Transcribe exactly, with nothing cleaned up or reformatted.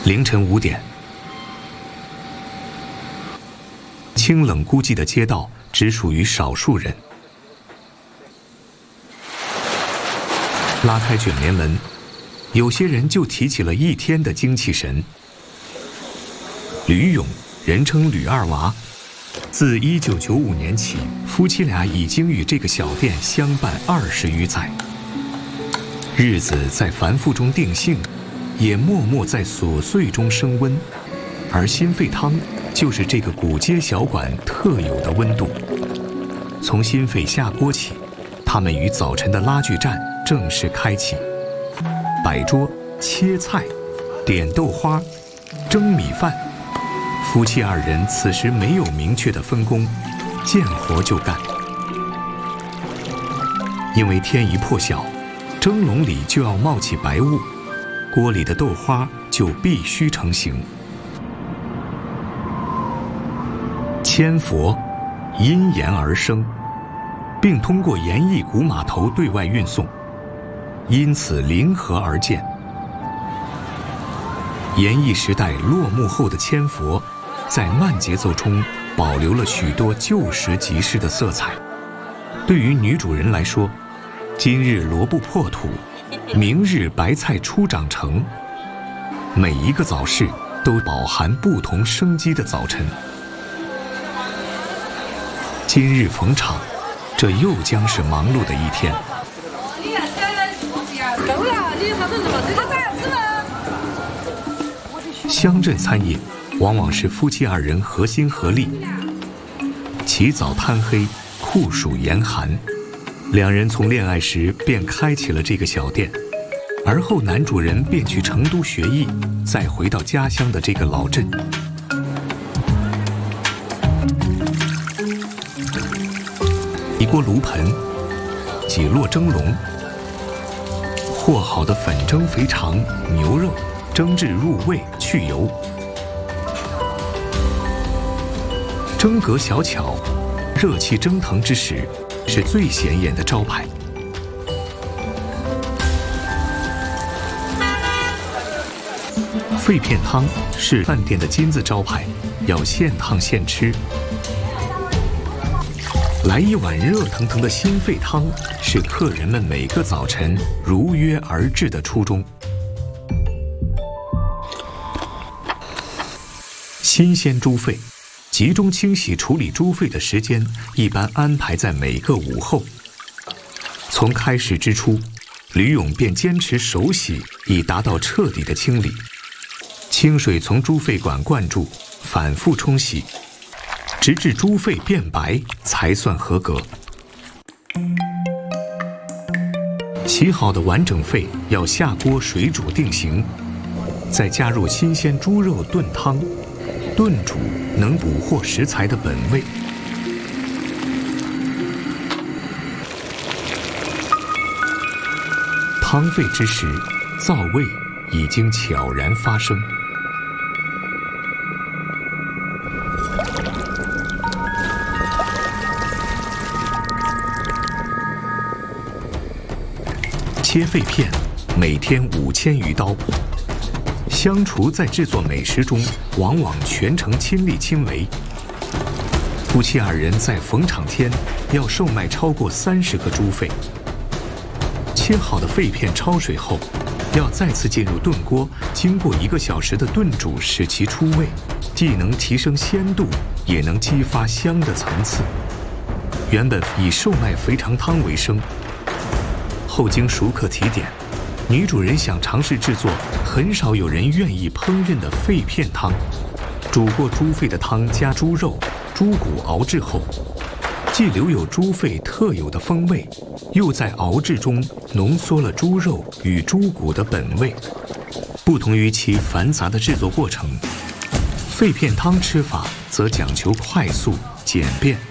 凌晨五点，清冷孤寂的街道只属于少数人。拉开卷帘门，有些人就提起了一天的精气神。吕勇，人称吕二娃，自一九九五年起，夫妻俩已经与这个小店相伴二十余载。日子在繁复中定性，也默默在琐碎中升温，而心肺汤就是这个古街小馆特有的温度。从心肺下锅起，他们与早晨的拉锯战正式开启。摆桌、切菜、点豆花、蒸米饭，夫妻二人此时没有明确的分工，见活就干。因为天一破晓，蒸笼里就要冒起白雾，锅里的豆花就必须成型。千佛因盐而生，并通过盐驿古码头对外运送，因此临河而建。盐驿时代落幕后的千佛，在慢节奏中保留了许多旧时集市的色彩。对于女主人来说，今日萝卜破土，明日白菜初长成，每一个早市都饱含不同生机的早晨。今日逢场，这又将是忙碌的一天。乡镇餐饮往往是夫妻二人合心合力，起早贪黑，酷暑严寒，两人从恋爱时便开启了这个小店，而后男主人便去成都学艺，再回到家乡的这个老镇。一锅炉盆，几摞蒸笼，和好的粉蒸肥肠、牛肉蒸至入味去油，蒸蛤小巧，热气蒸腾之时，是最显眼的招牌。肺片汤是饭店的金字招牌，要现烫现吃。来一碗热腾腾的心肺汤，是客人们每个早晨如约而至的初衷。新鲜猪肺，集中清洗处理猪肺的时间一般安排在每个午后。从开始之初，吕勇便坚持手洗，以达到彻底的清理。清水从猪肺管灌注，反复冲洗，直至猪肺变白才算合格。洗好的完整肺要下锅水煮定型，再加入新鲜猪肉炖汤，炖煮能捕获食材的本味。汤沸之时，灶味已经悄然发生。切肺片，每天五千余刀。香厨在制作美食中，往往全程亲力亲为。夫妻二人在逢场天要售卖超过三十个猪肺。切好的肺片焯水后，要再次进入炖锅，经过一个小时的炖煮，使其出味，既能提升鲜度，也能激发香的层次。原本以售卖肥肠汤为生，后经熟客提点，女主人想尝试制作很少有人愿意烹饪的肺片汤。煮过猪肺的汤加猪肉、猪骨熬制后，既留有猪肺特有的风味，又在熬制中浓缩了猪肉与猪骨的本味。不同于其繁杂的制作过程，肺片汤吃法则讲求快速简便。